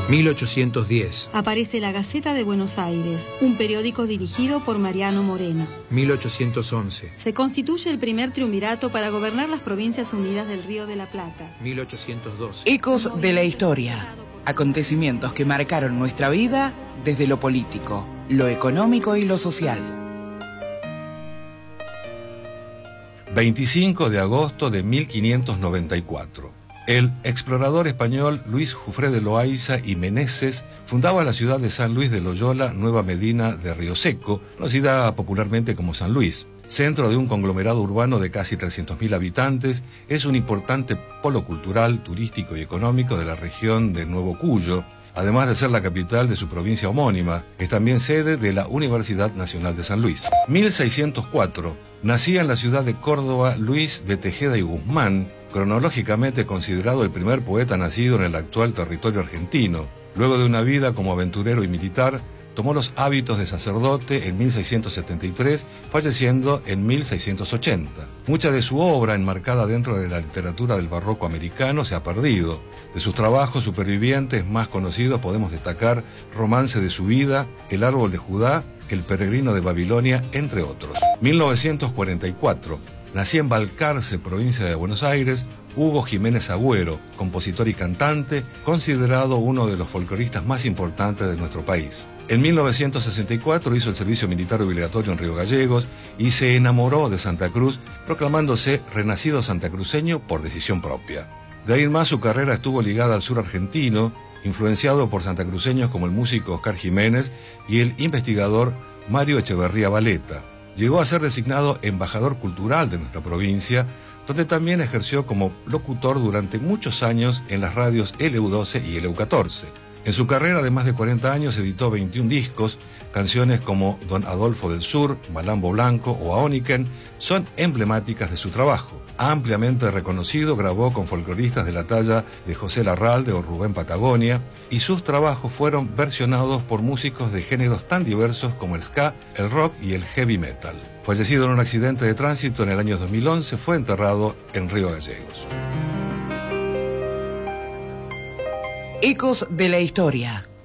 1810. Aparece la Gaceta de Buenos Aires, un periódico dirigido por Mariano Moreno. 1811. Se constituye el primer triunvirato para gobernar las Provincias Unidas del Río de la Plata. 1812. Ecos de la historia. Acontecimientos que marcaron nuestra vida desde lo político, lo económico y lo social. 25 de agosto de 1594. El explorador español Luis Jufré de Loaiza y Meneses fundaba la ciudad de San Luis de Loyola, Nueva Medina de Río Seco, conocida popularmente como San Luis. Centro de un conglomerado urbano de casi 300.000 habitantes, es un importante polo cultural, turístico y económico de la región de Nuevo Cuyo, además de ser la capital de su provincia homónima, es también sede de la Universidad Nacional de San Luis. 1604. Nacía en la ciudad de Córdoba Luis de Tejeda y Guzmán, cronológicamente considerado el primer poeta nacido en el actual territorio argentino. Luego de una vida como aventurero y militar, tomó los hábitos de sacerdote en 1673, falleciendo en 1680. Mucha de su obra, enmarcada dentro de la literatura del barroco americano, se ha perdido. De sus trabajos supervivientes más conocidos podemos destacar Romance de su vida, El árbol de Judá, El peregrino de Babilonia, entre otros. 1944. Nacía en Balcarce, provincia de Buenos Aires, Hugo Jiménez Agüero, compositor y cantante, considerado uno de los folcloristas más importantes de nuestro país. En 1964 hizo el servicio militar obligatorio en Río Gallegos y se enamoró de Santa Cruz, proclamándose renacido santacruceño por decisión propia. De ahí en más su carrera estuvo ligada al sur argentino, influenciado por santacruceños como el músico Oscar Jiménez y el investigador Mario Echeverría Valeta. Llegó a ser designado embajador cultural de nuestra provincia, donde también ejerció como locutor durante muchos años en las radios LU12 y LU14. En su carrera de más de 40 años editó 21 discos, canciones como Don Adolfo del Sur, Malambo Blanco o Aoniken son emblemáticas de su trabajo. Ampliamente reconocido, grabó con folcloristas de la talla de José Larralde o Rubén Patagonia, y sus trabajos fueron versionados por músicos de géneros tan diversos como el ska, el rock y el heavy metal. Fallecido en un accidente de tránsito en el año 2011, fue enterrado en Río Gallegos. Ecos de la historia.